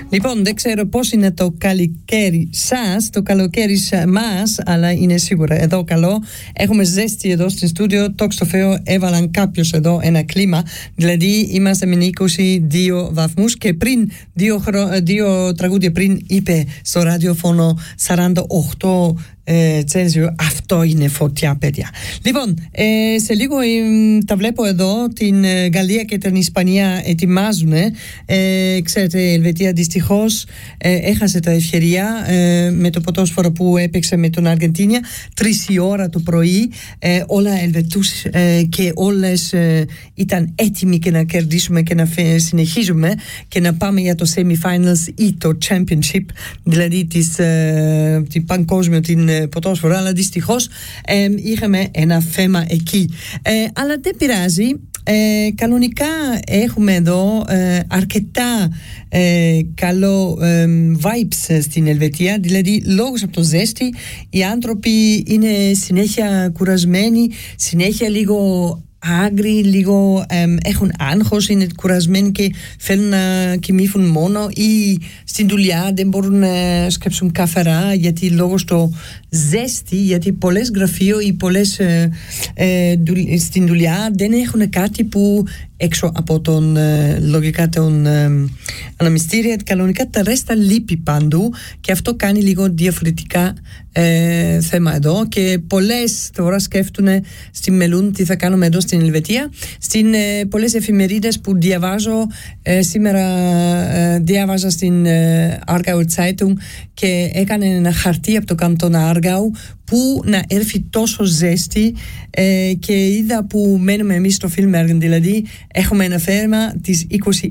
Λοιπόν, δεν ξέρω πώς είναι το καλοκαίρι σας, το καλοκαίρι μας, αλλά είναι σίγουρα εδώ καλό. Έχουμε ζέστη εδώ στο στούντιο. Το στο Θεό έβαλαν κάποιος εδώ ένα κλίμα. Δηλαδή είμαστε με 22 βαθμούς και πριν δύο τραγούδια πριν είπε στο ραδιοφώνο 48 Τσέλσιο. Αυτό είναι φωτιά, παιδιά. Λοιπόν, σε λίγο τα βλέπω εδώ. Την Γαλλία και την Ισπανία ετοιμάζουν. Ξέρετε, η Ελβετία δυστυχώς έχασε τα ευκαιρία με το ποδόσφαιρο που έπαιξε με τον Αργεντίνια 3 η ώρα το πρωί. Όλα Ελβετούς και όλες ήταν έτοιμοι και να κερδίσουμε και να συνεχίζουμε και να πάμε για το semi-finals ή το championship, δηλαδή την παγκόσμιο, την ποδόσφαιρο, αλλά δυστυχώς είχαμε ένα θέμα εκεί. Αλλά δεν πειράζει. Κανονικά έχουμε εδώ αρκετά καλό vibes στην Ελβετία, δηλαδή λόγω από το ζέστη οι άνθρωποι είναι συνέχεια κουρασμένοι, συνέχεια λίγο άγριοι, λίγο έχουν άγχος, είναι κουρασμένοι και θέλουν να κοιμηθούν μόνο ή στην δουλειά δεν μπορούν να σκέψουν καθαρά γιατί λόγω στο ζέστη, γιατί πολλές γραφείο ή πολλές στην δουλειά δεν έχουν κάτι που έξω από τον λογικά τον αναμυστήρια, κανονικά τα ρέστα λείπει παντού και αυτό κάνει λίγο διαφορετικά θέμα εδώ και πολλές τώρα σκέφτουν στη μελούν τι θα κάνουμε εδώ στην Ελβετία. Στην πολλές εφημερίδες που διαβάζω σήμερα διάβαζα στην Aargauer Zeitung και έκανε ένα χαρτί από το καντόν Aargau που να έρθει τόσο ζέστη και είδα που μένουμε εμείς στο Φιλμέργεν, δηλαδή έχουμε ένα θέρμα της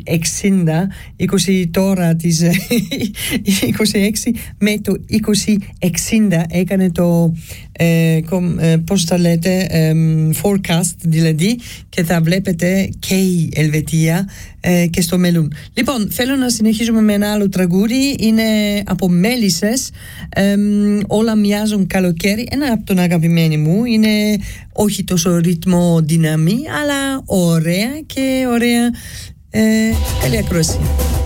2060 τώρα της 26 με το 2060 έκανε το πώς τα λέτε forecast δηλαδή και θα βλέπετε και η Ελβετία και στο μέλλον. Λοιπόν, θέλω να συνεχίσουμε με ένα άλλο τραγούδι, είναι από Μέλισσες, όλα μοιάζουν καλοκαίρι, ένα από τον αγαπημένο μου, είναι όχι τόσο ρυθμό δύναμη αλλά ωραία και ωραία καλή ακρόαση.